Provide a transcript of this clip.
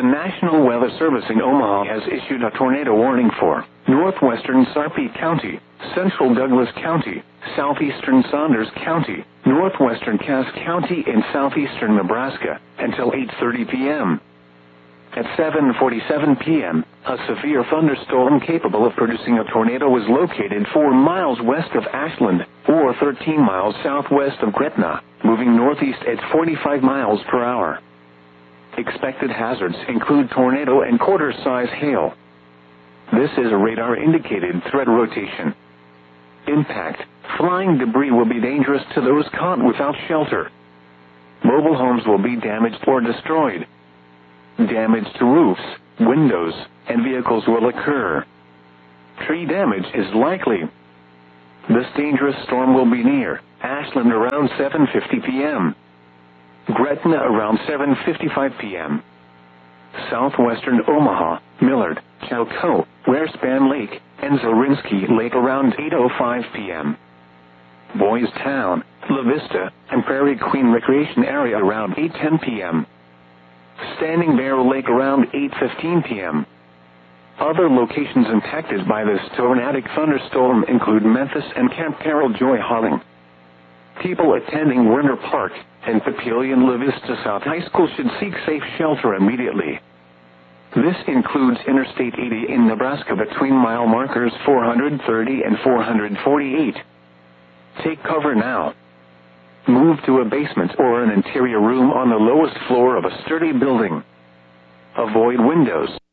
National Weather Service in Omaha has issued a tornado warning for northwestern Sarpy County, central Douglas County, southeastern Saunders County, northwestern Cass County, and southeastern Nebraska until 8:30 p.m. At 7:47 p.m., a severe thunderstorm capable of producing a tornado was located 4 miles west of Ashland, or 13 miles southwest of Gretna, moving northeast at 45 miles per hour. Expected hazards include tornado and quarter-size hail. This is a radar-indicated threat rotation. Impact: flying debris will be dangerous to those caught without shelter. Mobile homes will be damaged or destroyed. Damage to roofs, windows, and vehicles will occur. Tree damage is likely. This dangerous storm will be near Ashland around 7:50 p.m. Gretna around 7:55 p.m. Southwestern Omaha, Millard, Chalco, Warespan Lake, and Zorinsky Lake around 8:05 p.m. Boys Town, La Vista, and Prairie Queen Recreation Area around 8:10 p.m. Standing Bear Lake around 8:15 p.m. Other locations impacted by this tornadic thunderstorm include Memphis and Camp Carol Joy Holling. People attending Werner Park and Papillion La Vista South High School should seek safe shelter immediately. This includes Interstate 80 in Nebraska between mile markers 430 and 448. Take cover now. Move to a basement or an interior room on the lowest floor of a sturdy building. Avoid windows,